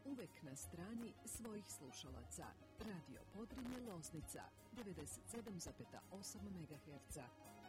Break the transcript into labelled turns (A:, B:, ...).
A: uvek na strani svojih slušalaca. Radio Podrinje Loznica 97,8 MHz.